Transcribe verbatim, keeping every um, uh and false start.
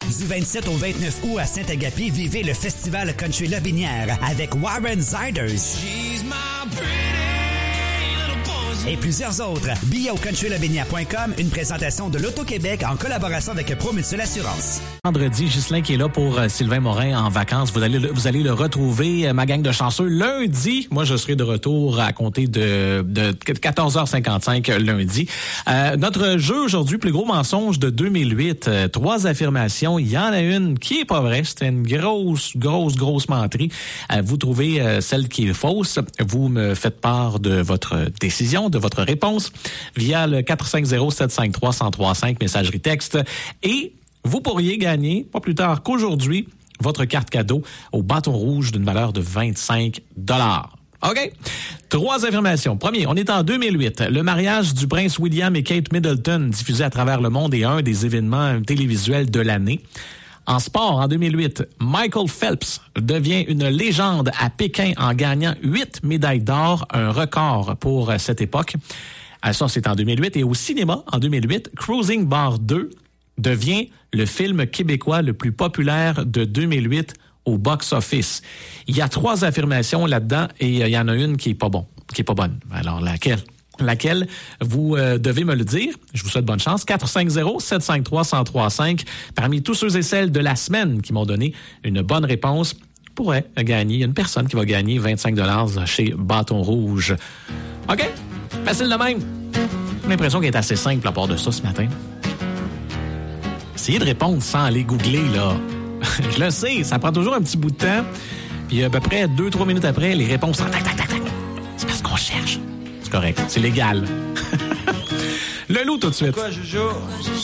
Du vingt-sept au vingt-neuf août à Saint-Agapi, vivez le festival Country Lobinière avec Warren Ziders et plusieurs autres. Billets au country lobinière point com, une présentation de l'Auto-Québec en collaboration avec Promutuelle Assurance. Vendredi, Ghislain qui est là pour euh, Sylvain Morin en vacances. Vous allez, le, vous allez le retrouver, euh, ma gang de chanceux. Lundi, moi, je serai de retour à compter de, de quatorze heures cinquante-cinq lundi. Euh, notre jeu aujourd'hui, plus gros mensonge de deux mille huit. Euh, trois affirmations. Il y en a une qui est pas vraie. C'était une grosse, grosse, grosse menterie. Euh, vous trouvez euh, celle qui est fausse. Vous me faites part de votre décision, de votre réponse via le quatre cinq zéro sept cinq trois un zéro trois cinq, messagerie texte. Et vous pourriez gagner, pas plus tard qu'aujourd'hui, votre carte cadeau au bâton rouge d'une valeur de vingt-cinq dollars. OK? Trois affirmations. Premier, on est en deux mille huit. Le mariage du prince William et Kate Middleton, diffusé à travers le monde, est un des événements télévisuels de l'année. En sport, en deux mille huit, Michael Phelps devient une légende à Pékin en gagnant huit médailles d'or, un record pour cette époque. Ça, c'est en deux mille huit. Et au cinéma, en deux mille huit, Cruising Bar deux devient le film québécois le plus populaire de deux mille huit au box-office. Il y a trois affirmations là-dedans et il y en a une qui est pas bon, qui est pas bonne. Alors, laquelle? Laquelle vous euh, devez me le dire. Je vous souhaite bonne chance. quatre cinq zéro sept cinq trois un zéro trois cinq. Parmi tous ceux et celles de la semaine qui m'ont donné une bonne réponse, pourrait gagner. Il y a une personne qui va gagner vingt-cinq dollars chez Bâton Rouge. OK? Facile de même. J'ai l'impression qu'elle est assez simple à part de ça ce matin. Essayez de répondre sans aller googler, là. Je le sais, ça prend toujours un petit bout de temps. Puis à peu près deux trois minutes après, les réponses sont tac, tac, tac, tac. C'est parce qu'on cherche. C'est correct, c'est légal. Le loup tout de suite. Quoi, Jojo?